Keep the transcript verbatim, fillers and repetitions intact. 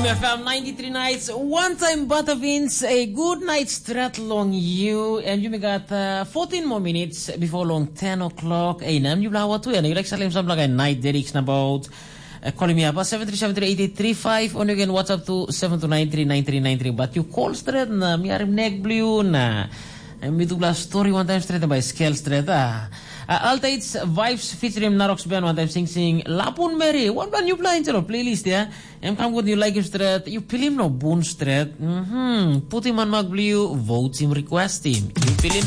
F M ninety-three nights, one time butter Vince, a good night straight long you, and you got uh, fourteen more minutes before long ten o'clock. Hey, nam you blow what to, and you like Salim some like a night dedication about. Uh, calling me up at seven three seven three eight eight three five, or you can WhatsApp to seven two nine three nine three nine three. But you call straight na, mi arim neck blue na. And we do glass story one time straight by scale straight ah. Uh, Altates Vibes featuring Narox Band one time sing sing Lapun Mary. One band you play into the playlist ya. And come good you like him straight. You pill him no boon straight. Mm-hmm. Put him on Mag Blue. Vote him, request him.